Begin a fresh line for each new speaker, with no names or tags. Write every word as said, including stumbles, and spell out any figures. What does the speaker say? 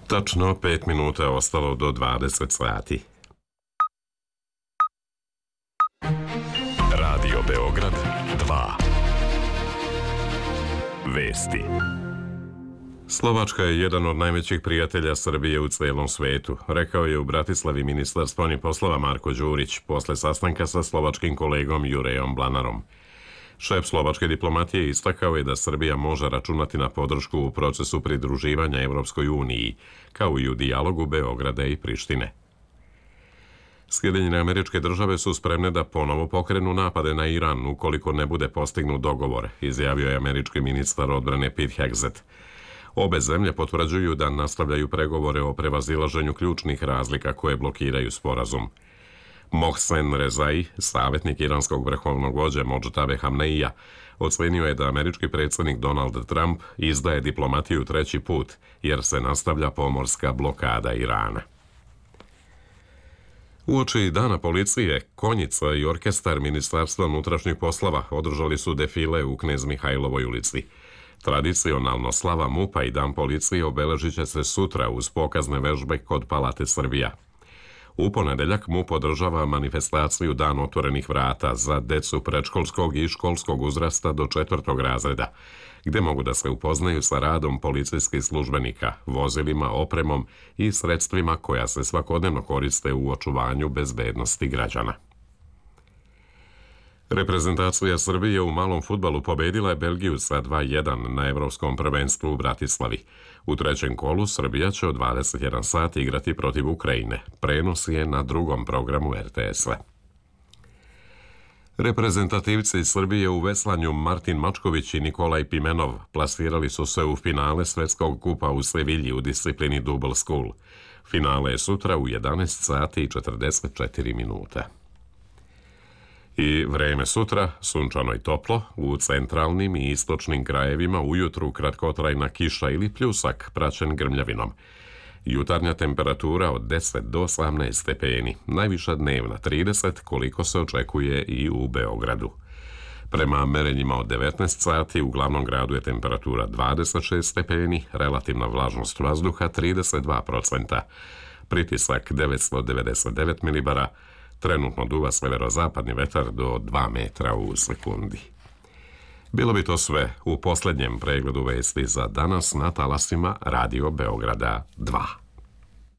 Tačno pet minuta je ostalo do dvadeset sati.
Radio Beograd dva. Vesti.
Slovačka je jedan od najvećih prijatelja Srbije u celom svetu, rekao je u Bratislavi ministar spoljnih poslova Marko Đurić posle sastanka sa slovačkim kolegom Jurejom Blanarom. Šef slovačke diplomatije istakao je da Srbija može računati na podršku u procesu pridruživanja Evropskoj uniji, kao i u dijalogu Beograda i Prištine. Sjedinjene Američke Države su spremne da ponovo pokrenu napade na Iran ukoliko ne bude postignut dogovor, izjavio je američki ministar odbrane Pete Hegseth. Obe zemlje potvrđuju da nastavljaju pregovore o prevazilaženju ključnih razlika koje blokiraju sporazum. Mohsen Rezai, savjetnik iranskog vrhovnog vođe Modžtabe Hamneija, ocenio je da američki predsjednik Donald Trump izdaje diplomatiju treći put, jer se nastavlja pomorska blokada Irana. Uoči dana policije, konjica i orkestar Ministarstva unutrašnjih poslova održali su defile u Knez Mihajlovoj ulici. Tradicionalno slava MUP-a i dan policije obeležit će se sutra uz pokazne vežbe kod Palate Srbija. U ponedeljak MUP održava manifestaciju Dan otvorenih vrata za decu predškolskog i školskog uzrasta do četvrtog razreda, gde mogu da se upoznaju sa radom policijskih službenika, vozilima, opremom i sredstvima koja se svakodnevno koriste u očuvanju bezbednosti građana. Reprezentacija Srbije u malom fudbalu pobedila je Belgiju sa dva jedan na Evropskom prvenstvu u Bratislavi. U trećem kolu Srbija će od dvadeset jedan sati igrati protiv Ukrajine. Prenos je na drugom programu R T S-a. Reprezentativci Srbije u veslanju Martin Mačković i Nikolaj Pimenov plasirali su se u finale Svetskog kupa u Sevilji u disciplini Double School. Finale je sutra u jedanaest sati i četrdeset četiri minuta. I vreme sutra, sunčano i toplo, u centralnim i istočnim krajevima ujutru kratkotrajna kiša ili pljusak praćen grmljavinom. Jutarnja temperatura od deset do osamnaest stepeni, najviša dnevna trideset, koliko se očekuje i u Beogradu. Prema merenjima od devetnaest sati u glavnom gradu je temperatura dvadeset šest stepeni, relativna vlažnost vazduha trideset dva procenta, pritisak devetsto devedeset devet milibara, trenutno duva severozapadni vetar do dva metra u sekundi. Bilo bi to sve u posljednjem pregledu vesti za danas na talasima Radio Beograda dva.